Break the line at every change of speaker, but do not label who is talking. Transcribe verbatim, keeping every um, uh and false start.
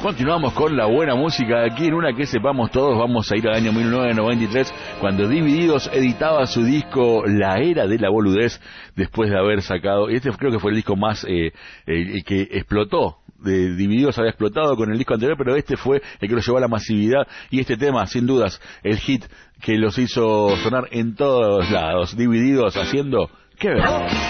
Continuamos con la buena música aquí en una que sepamos todos. Vamos a ir al año mil novecientos noventa y tres, cuando Divididos editaba su disco La Era de la Boludez, después de haber sacado, y este creo que fue el disco más eh, el, el que explotó. De Divididos había explotado con el disco anterior, pero este fue el que lo llevó a la masividad, y este tema, sin dudas, el hit que los hizo sonar en todos lados. Divididos haciendo ¿Qué ver?